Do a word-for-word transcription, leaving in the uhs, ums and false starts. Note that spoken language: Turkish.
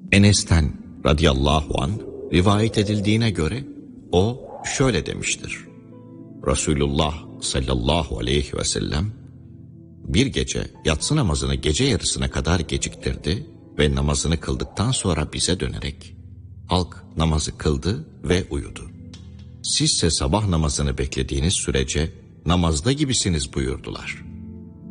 Enes'ten radıyallahu anh rivayet edildiğine göre o şöyle demiştir. Resulullah sallallahu aleyhi ve sellem bir gece yatsı namazını gece yarısına kadar geciktirdi ve namazını kıldıktan sonra bize dönerek halk namazı kıldı ve uyudu. Sizse sabah namazını beklediğiniz sürece namazda gibisiniz buyurdular.